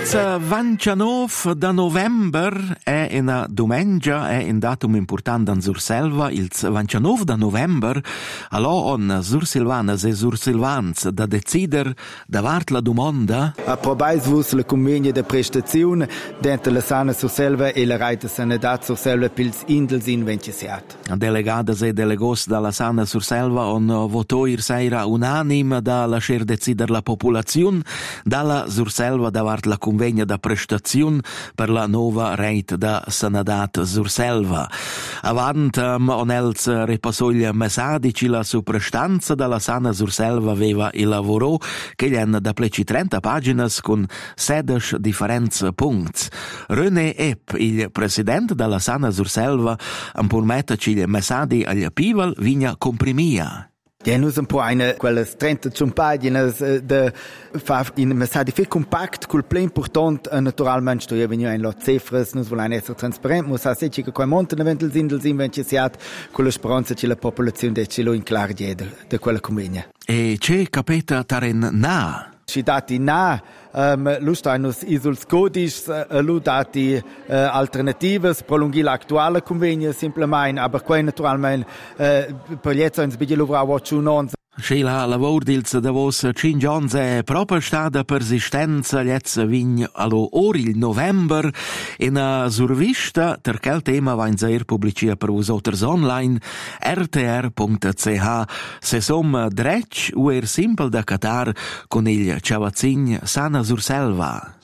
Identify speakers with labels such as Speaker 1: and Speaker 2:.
Speaker 1: 29 da november è una domenica, è un datum importante in Surselva, il 29 da november, allora on Sursilvanas e Sursilvans da decider davart la domanda.
Speaker 2: Approvais vus la convegna de prestazione dentro la Sana Surselva e la Reita Sanità Surselva pils Indels in Venciasiat.
Speaker 1: Delegadas e delegos dalla Sana Surselva on votò ir seira unanim da lasciar decider la popolazione dalla Surselva davart la convegna da prestazione per la nuova rete da Sanadat Surselva. Avant on els ripassò il messadici la suprestanza dalla Sana Surselva aveva il lavoro che gli hanno da pleci 30 pagine con 16 differenze punti. René Epp, il presidente della Sana Surselva, permetterci il messadi agli pivel vigna comprimia.
Speaker 2: Ja, nus un po' quelles 30 pagines de fa in messaggi viel compact, col play important naturalmente sto ja venio in lot cifras, nus volein essere transparent, mus ha seci che quei monte eventual sindels inventiasiat con la speranza che la popolazione de celo in clar de quella convegna.
Speaker 1: E c'è capeta taren na?
Speaker 2: Ci dati na, lustainus isuls codis, dati alternatives, prolunghi l'attuale convegna simplemente, aber quei naturalmente per jetzt uns bigge lovra watchu non.
Speaker 1: C'è la lavoro dils davos 5 anni è proprio stata persistenza liezza vign allo ori il november in a survista ter quel tema va in zair pubblicia per usoters online rtr.ch se som drech uer simpel da Qatar con il ciavazzin Sana Surselva.